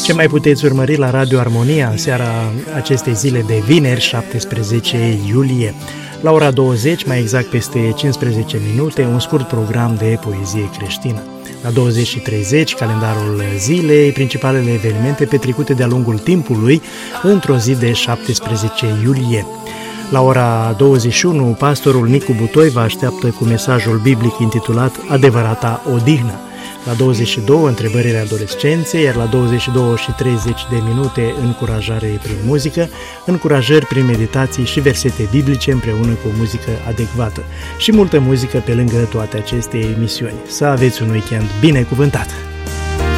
Ce mai puteți urmări la Radio Armonia în seara acestei zile de vineri, 17 iulie. La ora 20, mai exact peste 15 minute, un scurt program de poezie creștină. La 20:30, calendarul zilei, principalele evenimente petrecute de-a lungul timpului într-o zi de 17 iulie. La ora 21, pastorul Nicu Butoi vă așteaptă cu mesajul biblic intitulat Adevărata odihnă. La 22, întrebările adolescenței, iar la 22:30 încurajare prin muzică, încurajări prin meditații și versete biblice împreună cu o muzică adecvată. Și multă muzică pe lângă toate aceste emisiuni. Să aveți un weekend binecuvântat!